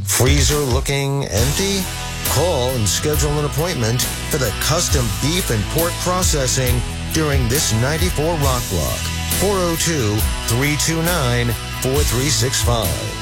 Freezer looking empty? Call and schedule an appointment for the custom beef and pork processing during this 94 Rock Block. 402-329-4365.